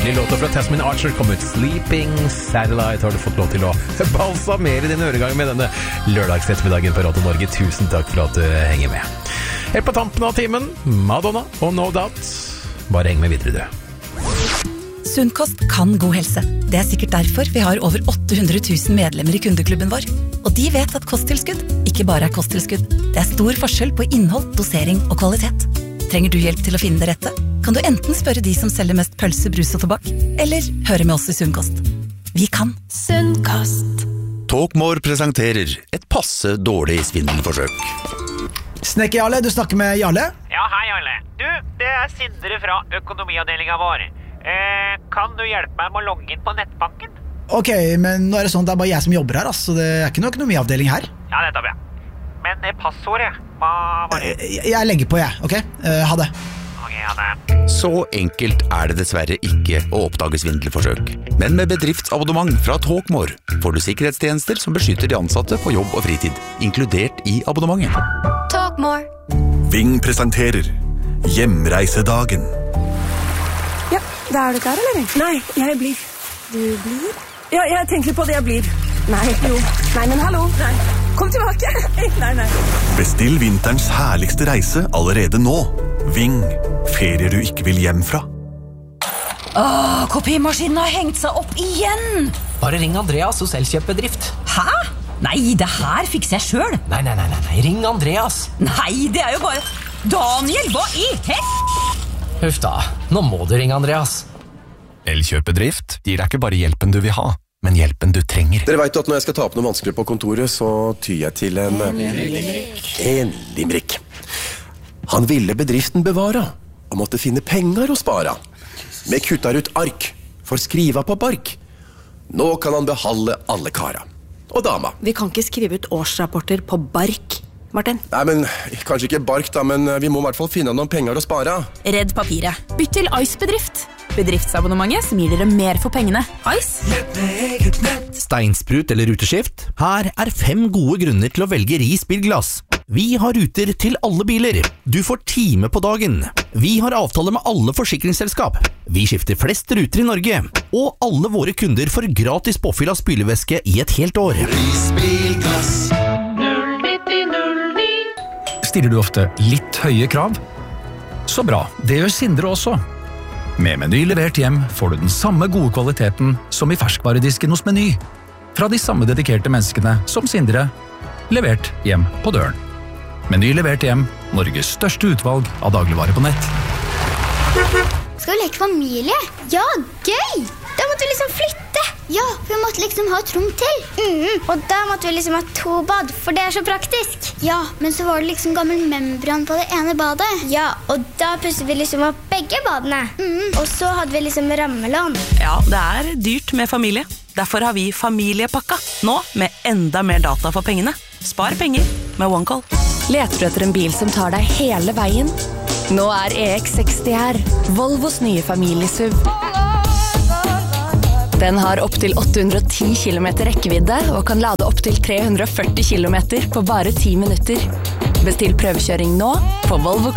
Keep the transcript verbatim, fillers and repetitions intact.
Ny låta fra Tasmin Archer kom ut. Sleeping Satellite har du fått lov til å balsamere din øregang med denne lørdagsettermiddagen på Radio Norge. Tusen takk for at du henger med. Helt på tampen av timen, Madonna og No Doubt. Bare heng med videre, du. Sunn kost kan god helse. Det er sikkert derfor vi har over åtte hundre tusen medlemmer i kundeklubben vår. Og de vet at kosttilskudd ikke bare er kosttilskudd. Det er stor forskjell på innhold, dosering og kvalitet. Trenger du hjelp til å finne det rette? Kan du enten spørre de som selger mest pølse, brus og tobakk, eller høre med oss i Sunn kost. Vi kan Sunn kost. Talkmore presenterer et passe dårlig svindelforsøk. Snekker Jarle, du snakker med Jarle? Ja, hei Jarle. Du, det er Sindre fra økonomiavdelingen vår. Eh, kan du hjelpe meg med å logge inn på nettbanken? Ok, men nå er det sånn at det er bare jeg som jobber her, altså. Det er ikke noe økonomiavdeling her. Ja, det tar vi. Men det passordet, hva var det? Jeg, jeg legger på, jeg, ok? Uh, ha det. Ok, ha det. Så enkelt er det dessverre ikke å oppdage svindelforsøk. Men med bedriftsabonnement fra Talkmore får du sikkerhetstjenester som beskytter de ansatte på jobb og fritid, inkludert i abonnementet. Talkmore. Ving presenterer Hjemreisedagen. Ja, da er du klar, eller? Nei, jeg blir. Du blir? Ja, jeg tenker litt på det jeg blir. Nei, jo. Nei, men hallo. Nei. Kom tilbake. Nei, nei. Bestill vinterens herligste reise allerede nå. Ving. Ferier du ikke vil hjem fra. Åh, kopimaskinen har hengt seg opp igjen! Bare ring Andreas hos Elkjøp-bedrift. Hæ? Nei, det her fikser jeg selv. Nei, nei, nei, nei, nei, ring Andreas. Nei, det er jo bare... Daniel, hva i hett? Huff da, nå må du ringe Andreas. Elkjøp-bedrift gir deg ikke bare hjelpen du vil ha, men hjelpen du trenger. Dere vet at når jeg skal ta opp noe vanskelig på kontoret, så tyr jeg til en... En limerick. En limerick. Han ville bedriften bevara, og måtte finne penger å spara. Med kuttar ut ark, for skriva på bark. Nå kan han behalde alle kara. Og dama. Vi kan ikke skrive ut årsrapporter på bark, Martin. Nei, men kanskje ikke bark da, men vi må i hvert fall finne noen penger å spare. Redd papiret. Bytt til Ice Bedrift. Bedriftsabonnementet som gir dere mer for pengene. Ice. Steinsprut eller ruteskift? Her er fem gode grunner til å velge Ris bilglass. Vi har ruter til alle biler. Du får time på dagen. Vi har avtale med alle forsikringsselskap. Vi skifter flest ruter i Norge. Og alle våre kunder får gratis påfyll av spylevæske i et helt år. Ris bilglass. Stiller du ofte litt høye krav? Så bra, det gjør Sindre også. Med Meny levert hjem får du den samme gode kvaliteten som i ferskvaredisken hos Meny. Fra de samme dedikerte menneskene som Sindre, levert hjem på døren. Meny levert hjem, Norges største utvalg av dagligvare på nett. Skal vi leke familie? Ja, gøy! Da måtte vi liksom flytte. Ja, for vi måtte liksom ha et rom til. Mm, og da måtte vi liksom ha to bad, for det er så praktisk. Ja, men så var det liksom gammel membran på det ene badet. Ja, og da pusset vi liksom opp begge badene. Mm, og så hadde vi liksom rammelån. Ja, det er dyrt med familie. Derfor har vi familiepakka. Nå med enda mer data for pengene. Spar penger med OneCall. Leter du etter en bil som tar deg hele veien? Nå er E X seksti her, Volvos nye familiesuv. Den har opp til åtte hundre og ti kilometer rekkevidde og kan lade opp til tre hundre og førti kilometer på bare ti minutter. Bestill prøvekjøring nå på volvo